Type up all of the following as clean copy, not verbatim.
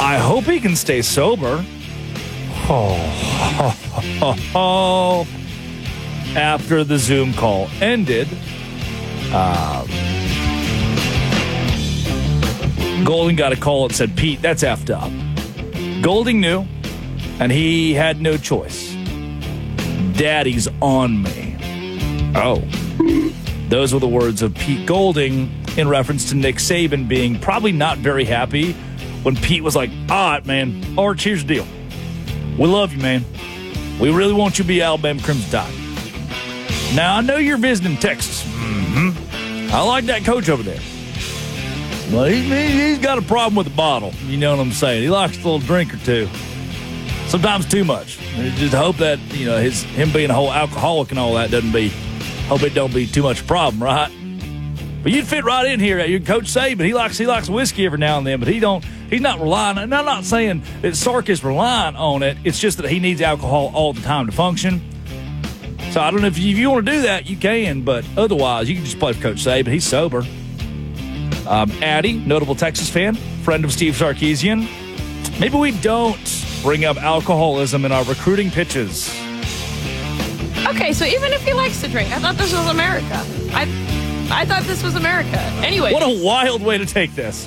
I hope he can stay sober. After the Zoom call ended, Golding got a call that said, Pete, that's effed up. Golding knew, and he had no choice. Daddy's on me. Oh. Those were the words of Pete Golding in reference to Nick Saban being probably not very happy when Pete was like, all right, man, Arch, here's the deal. We love you, man. We really want you to be Alabama Crimson Tide. Now, I know you're visiting Texas. I like that coach over there. Well, he's got a problem with the bottle. You know what I'm saying? He likes a little drink or two. Sometimes too much. I just hope that, him being a whole alcoholic and all that hope it don't be too much of a problem, right? But you'd fit right in here. Your Coach Saban, he likes whiskey every now and then, but he's not relying. And I'm not saying that Sark is relying on it. It's just that he needs alcohol all the time to function. So I don't know if you want to do that, you can, but otherwise you can just play for Coach Saban. He's sober. Addie, notable Texas fan, friend of Steve Sarkisian. Maybe we don't bring up alcoholism in our recruiting pitches. Okay, so even if he likes to drink, I thought this was America. I thought this was America. Anyway. What a wild way to take this.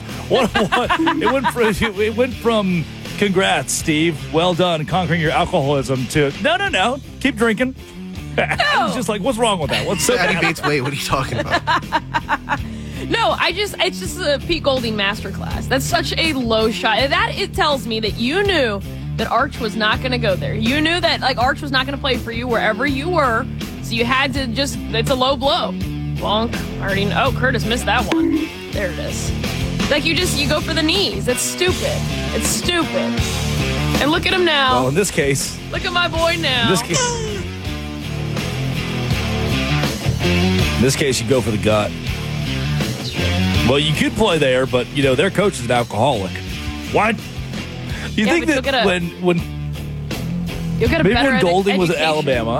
It went from congrats, Steve, well done conquering your alcoholism to no, keep drinking. No. It's just like, what's wrong with that? What's so Addie Bates, wait, what are you talking about? No, it's just a Pete Golding masterclass. That's such a low shot. It tells me that you knew that Arch was not going to go there. You knew that Arch was not going to play for you wherever you were, so you had to it's a low blow. Bonk. I already know. Oh, Curtis missed that one. There it is. You go for the knees. It's stupid. It's stupid. And look at him now. Well, in this case. Look at my boy now. In this case, you go for the gut. Well, you could play there, but, their coach is an alcoholic. What? You think that when Golding was at Alabama,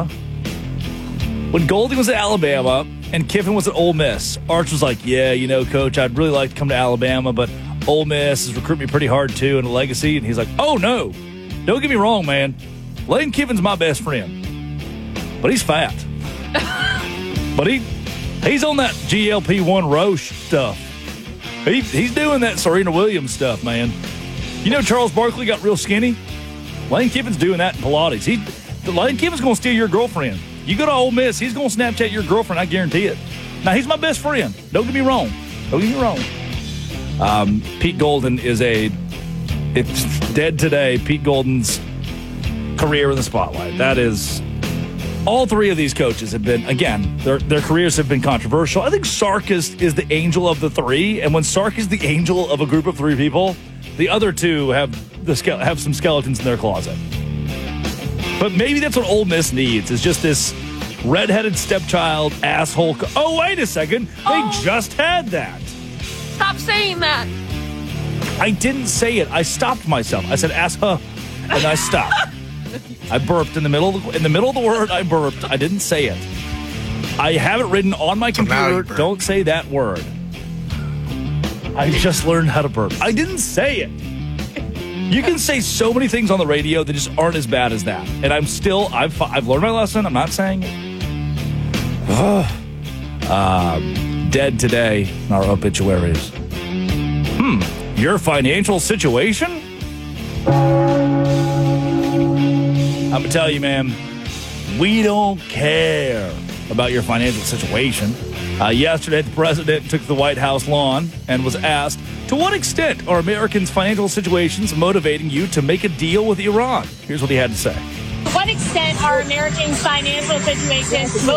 and Kiffin was at Ole Miss, Arch was like, yeah, Coach, I'd really like to come to Alabama, but Ole Miss is recruiting me pretty hard, too, in a legacy. And he's like, oh, no. Don't get me wrong, man. Lane Kiffin's my best friend. But he's fat. But he's on that GLP-1 Roche stuff. He's doing that Serena Williams stuff, man. Charles Barkley got real skinny? Lane Kiffin's doing that in Pilates. Lane Kiffin's going to steal your girlfriend. You go to Ole Miss, he's going to Snapchat your girlfriend, I guarantee it. Now, he's my best friend. Don't get me wrong. Pete Golding it's dead today. Pete Golding's career in the spotlight. That is, all three of these coaches have been, again, their careers have been controversial. I think Sark is the angel of the three, and when Sark is the angel of a group of three people, the other two have some skeletons in their closet. But maybe that's what Ole Miss needs, is just this redheaded stepchild asshole. Oh, wait a second. They just had that. Stop saying that. I didn't say it. I stopped myself. I said and I stopped. I burped in the middle of the word. I burped. I didn't say it. I have it written on my computer. Don't say that word. I just learned how to burp. I didn't say it. You can say so many things on the radio that just aren't as bad as that. And I've learned my lesson. I'm not saying it. Dead today in our obituaries. Your financial situation? I'm going to tell you, man, we don't care about your financial situation. Yesterday, the president took the White House lawn and was asked, to what extent are Americans' financial situations motivating you to make a deal with Iran? Here's what he had to say. To what extent are Americans' financial situations